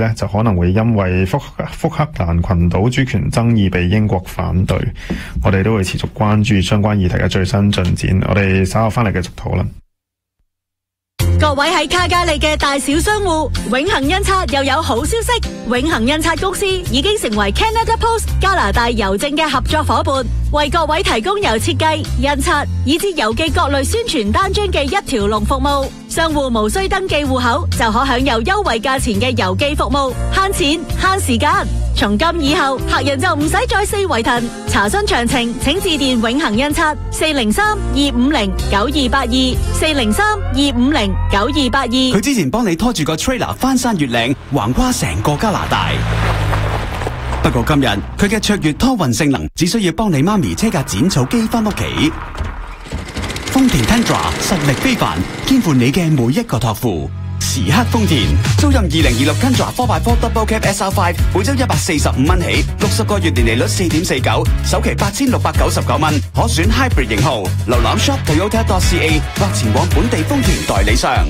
咧就可能會因為福克蘭群島主權爭議被英國反對。我哋都會持續關注相關議題嘅最新進展。我哋稍後翻嚟繼續討論。 各位喺卡加利嘅大小商戶，永恒印刷又有好消息，永恒印刷公司已經成為 Canada Post 加拿大郵政嘅合作伙伴，為各位提供由設計、印刷以至郵寄各類宣傳單張嘅一條龍服務。商戶無需登記戶口就可享有優惠價錢嘅郵寄服務，慳錢慳時間。從今以後，客人就唔使再四圍騰。查詢詳情，請致電永恒印刷403-250-9282 403-250-9282。 佢之前幫你拖住個 trailer 翻山越嶺，橫跨成個加拿大。不過今日佢嘅卓越拖運性能，只需要幫你媽咪車架剪草機翻屋企。豐田 Tundra 實力非凡，肩負你嘅每一個託付。時刻豐田，租賃2026 Tundra 4x4 Double Cab SR5，每周145蚊起，60個月年利率4.49，首期8699蚊，可選 Hybrid 型號。瀏覽 shop.toyota.ca 或前往本地豐田代理商。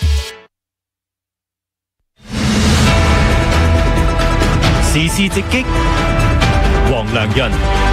時事直擊，黃良潤。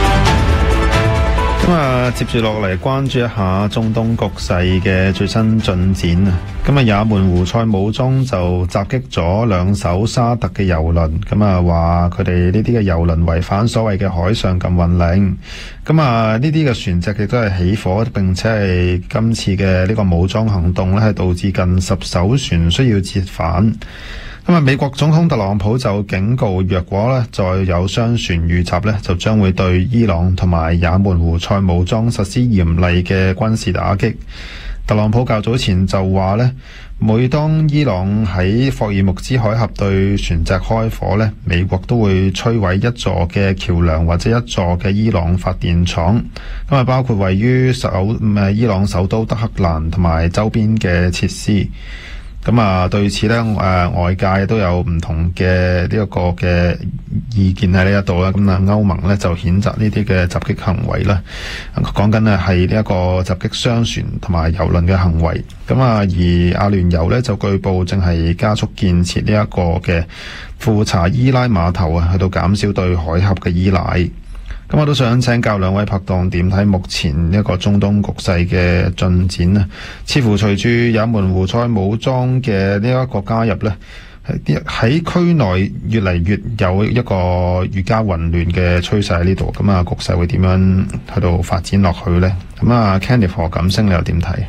咁啊，接住落嚟關注一下中東局勢嘅最新進展啊！咁啊，也門胡塞武裝就襲擊咗2艘沙特嘅油輪，咁啊話佢哋呢啲嘅油輪違反所謂嘅海上禁運令。咁啊，呢啲嘅船隻亦都係起火，並且係今次嘅呢個武裝行動咧，係導致近10艘船需要折返。咁啊，美國總統特朗普就警告，若果咧再有商船遇襲咧，就將會對伊朗同埋也門胡塞武裝實施嚴厲嘅軍事打擊。特朗普較早前就話咧，每當伊朗喺霍爾木茲海峽對船隻開火咧，美國都會摧毀一座嘅橋梁或者一座嘅伊朗發電廠。咁啊，包括位於伊朗首都德黑蘭同埋周邊嘅設施。咁啊，對此咧，外界都有唔同嘅呢一個嘅意見喺呢一度啦。咁啊，歐盟咧就譴責呢啲嘅襲擊行為啦。講緊啊係呢一個襲擊商船同埋郵輪嘅行為。咁啊，而阿聯酋咧就據報正係加速建設呢一個嘅庫查伊拉碼頭啊，去到減少對海峽嘅依賴。咁我都想請教兩位拍檔點睇目前一個中東局勢嘅進展呢？似乎隨住也門胡塞武裝嘅呢一個加入呢，喺區內越嚟越有一個越加混亂嘅趨勢喺呢度。咁啊，局勢會點樣去到發展落去呢？咁啊 Kenneth 何錦星你又點睇？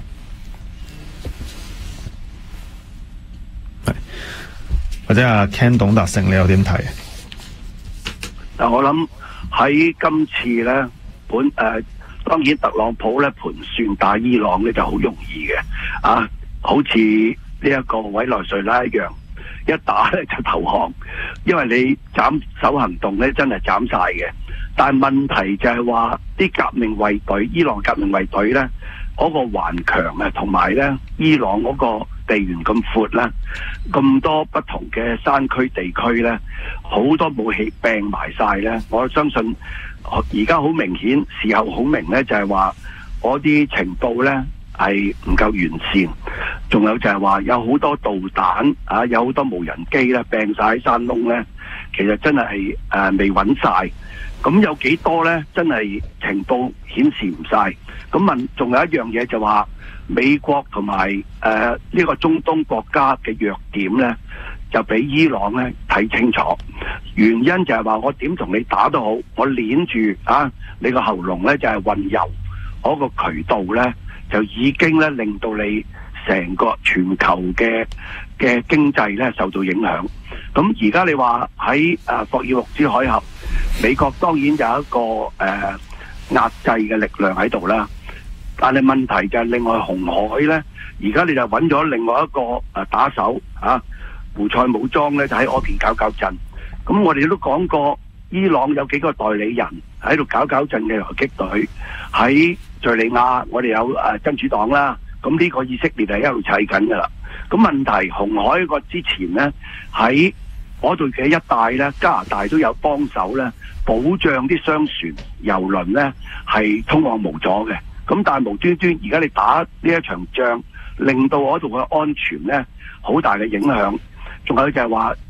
或者阿 Ken 董達成你又點睇？ 嗱，我諗喺今次咧，當然特朗普咧盤算打伊朗咧就好容易嘅，好似呢一個委內瑞拉一樣，一打咧就投降，因為你斬首行動咧真係斬晒嘅。但係問題就係話啲革命衛隊，伊朗革命衛隊咧嗰個頑強啊，同埋咧伊朗嗰個地緣咁闊啦，咁多不同嘅山區地區咧，好多武器掟埋晒咧。我相信而家好明顯，事後好明咧，就係話嗰啲情報咧係唔夠完善，仲有就係話有好多導彈啊，有好多無人機咧掟晒喺山窿咧，其實真係未穩晒。咁有幾多咧？真係情報顯示唔晒。咁仲有一樣嘢就話美國同埋呢個中東國家嘅弱點咧，就俾伊朗咧睇清楚。原因就係話我點同你打都好，我鏈住你個喉嚨咧就係運油嗰個渠道咧，就已經咧令到你成個全球嘅經濟咧受到影響。咁而家你話喺霍爾木茲海峽，美國當然有一個壓制嘅力量喺度啦。但係問題就係另外紅海咧，而家你就揾咗另外一個打手胡塞武裝咧，就喺嗰邊搞震。咁我哋都講過，伊朗有幾個代理人喺度搞震嘅游擊隊，喺敘利亞我哋有真主黨啦。咁呢個以色列係一路砌緊噶啦。咁問題紅海個之前咧喺嗰度嘅一帶咧，加拿大都有幫手咧，保障啲商船、郵輪咧係通往無阻嘅。咁但係無端端而家你打呢一場仗，令到嗰度嘅安全咧好大嘅影響。仲有就係話